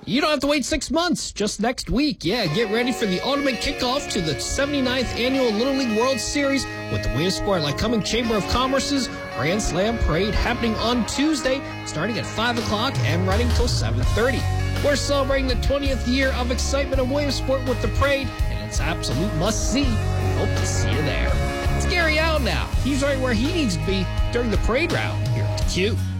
You don't have to wait 6 months, just next week. Yeah, get ready for the ultimate kickoff to the 79th Annual Little League World Series with the Williamsport Lycoming Chamber of Commerce's Grand Slam Parade happening on Tuesday, starting at 5 o'clock and running till 7:30. We're celebrating the 20th year of excitement of Williamsport with the parade, and it's an absolute must-see. We hope to see you there. It's Gary Allen now. He's right where he needs to be during the parade route here at the Q.